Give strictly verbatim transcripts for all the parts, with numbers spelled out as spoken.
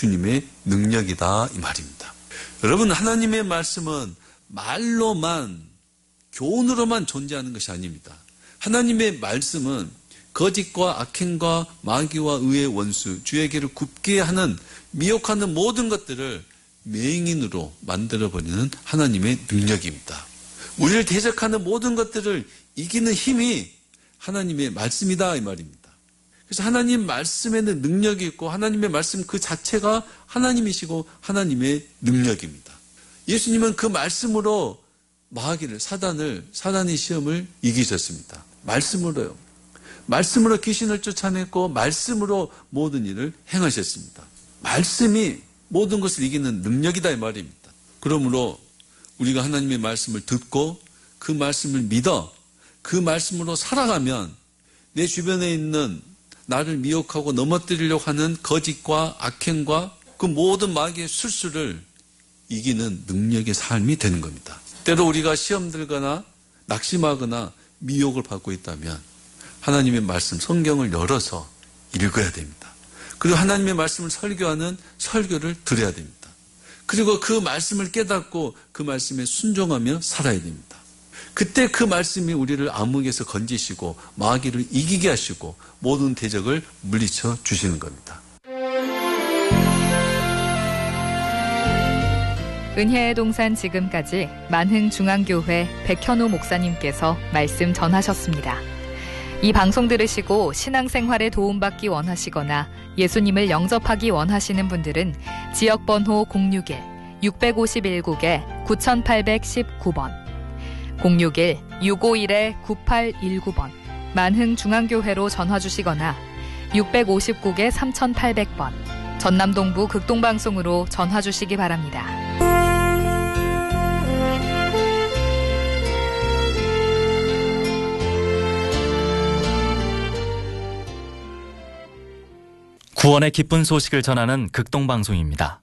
주님의 능력이다 이 말입니다. 여러분, 하나님의 말씀은 말로만, 교훈으로만 존재하는 것이 아닙니다. 하나님의 말씀은 거짓과 악행과 마귀와 의의 원수, 주에게를 굽게 하는, 미혹하는 모든 것들을 맹인으로 만들어버리는 하나님의 능력입니다. 우리를 대적하는 모든 것들을 이기는 힘이 하나님의 말씀이다 이 말입니다. 그래서 하나님 말씀에는 능력이 있고 하나님의 말씀 그 자체가 하나님이시고 하나님의 능력입니다. 예수님은 그 말씀으로 마귀를, 사단을, 사단의 시험을 이기셨습니다. 말씀으로요. 말씀으로 귀신을 쫓아냈고 말씀으로 모든 일을 행하셨습니다. 말씀이 모든 것을 이기는 능력이다 이 말입니다. 그러므로 우리가 하나님의 말씀을 듣고 그 말씀을 믿어 그 말씀으로 살아가면 내 주변에 있는 나를 미혹하고 넘어뜨리려고 하는 거짓과 악행과 그 모든 마귀의 술수를 이기는 능력의 삶이 되는 겁니다. 때로 우리가 시험 들거나 낙심하거나 미혹을 받고 있다면 하나님의 말씀, 성경을 열어서 읽어야 됩니다. 그리고 하나님의 말씀을 설교하는 설교를 들어야 됩니다. 그리고 그 말씀을 깨닫고 그 말씀에 순종하며 살아야 됩니다. 그때 그 말씀이 우리를 암흑에서 건지시고 마귀를 이기게 하시고 모든 대적을 물리쳐 주시는 겁니다. 은혜의 동산 지금까지 만흥중앙교회 백현우 목사님께서 말씀 전하셨습니다. 이 방송 들으시고 신앙생활에 도움받기 원하시거나 예수님을 영접하기 원하시는 분들은 지역번호 공육일 육오일국에 구팔일구 번, 공육일 육오일 구팔일구 번 만흥중앙교회로 전화주시거나 육오구에 삼팔백 번 전남동부 극동방송으로 전화주시기 바랍니다. 구원의 기쁜 소식을 전하는 극동방송입니다.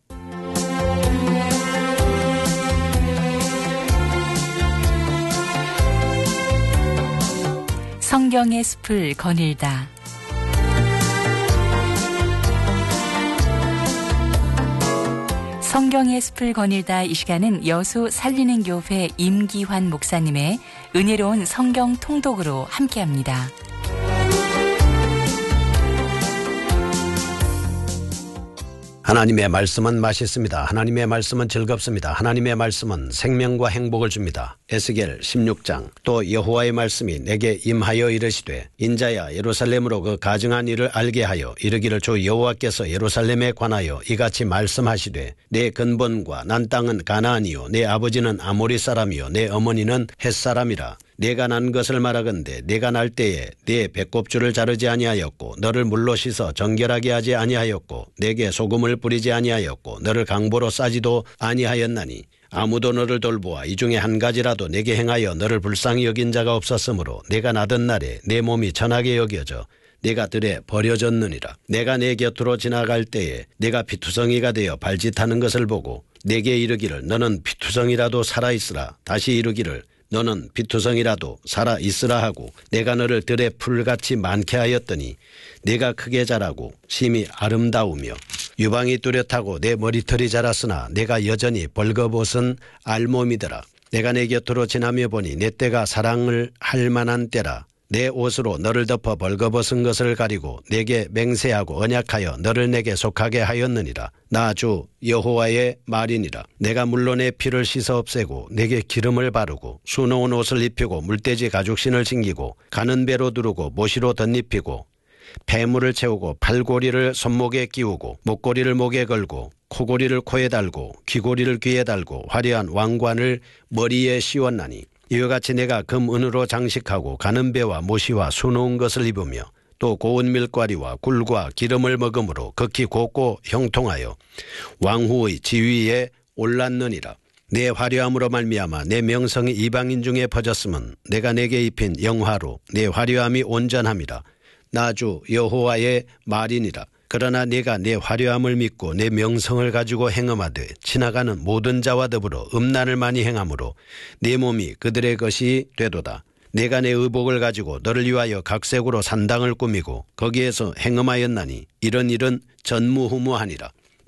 성경의 숲을 거닐다. 성경의 숲을 거닐다. 이 시간은 여수 살리는 교회 임기환 목사님의 은혜로운 성경 통독으로 함께합니다. 하나님의 말씀은 맛있습니다. 하나님의 말씀은 즐겁습니다. 하나님의 말씀은 생명과 행복을 줍니다. 에스겔 십육 장. 또 여호와의 말씀이 내게 임하여 이르시되 인자야 예루살렘으로 그 가증한 일을 알게 하여 이르기를 주 여호와께서 예루살렘에 관하여 이같이 말씀하시되 내 근본과 난 땅은 가나안이요 내 아버지는 아모리 사람이요 내 어머니는 헷 사람이라. 내가 난 것을 말하건대 내가 날 때에 네 배꼽줄을 자르지 아니하였고 너를 물로 씻어 정결하게 하지 아니하였고 내게 소금을 뿌리지 아니하였고 너를 강보로 싸지도 아니하였나니 아무도 너를 돌보아 이 중에 한 가지라도 내게 행하여 너를 불쌍히 여긴 자가 없었으므로 내가 나던 날에 내 몸이 천하게 여겨져 내가 들에 버려졌느니라. 내가 내 곁으로 지나갈 때에 내가 피투성이가 되어 발짓하는 것을 보고 내게 이르기를 너는 피투성이라도 살아있으라. 다시 이르기를 너는 피투성이라도 살아있으라 하고 내가 너를 들에 풀같이 많게 하였더니 내가 크게 자라고 심히 아름다우며 유방이 뚜렷하고 내 머리털이 자랐으나 내가 여전히 벌거벗은 알몸이더라. 내가 내 곁으로 지나며 보니 내 때가 사랑을 할 만한 때라. 내 옷으로 너를 덮어 벌거벗은 것을 가리고 내게 맹세하고 언약하여 너를 내게 속하게 하였느니라. 나 주 여호와의 말이니라. 내가 물로 내 피를 씻어 없애고 내게 기름을 바르고 수놓은 옷을 입히고 물돼지 가죽신을 신기고 가는 배로 두르고 모시로 덧입히고 폐물을 채우고 팔고리를 손목에 끼우고 목고리를 목에 걸고 코고리를 코에 달고 귀고리를 귀에 달고 화려한 왕관을 머리에 씌웠나니 이와 같이 내가 금 은으로 장식하고 가는 배와 모시와 수놓은 것을 입으며 또 고운 밀가리와 굴과 기름을 먹음으로 극히 곱고 형통하여 왕후의 지위에 올랐느니라. 내 화려함으로 말미암아 내 명성이 이방인 중에 퍼졌으면 내가 내게 입힌 영화로 내 화려함이 온전함이라. 나 주 여호와의 말이니라. 그러나 내가 내 화려함을 믿고 내 명성을 가지고 행음하되 지나가는 모든 자와 더불어 음란을 많이 행함으로 내 몸이 그들의 것이 되도다. 내가 내 의복을 가지고 너를 위하여 각색으로 산당을 꾸미고 거기에서 행음하였나니 이런 일은 전무후무하니라.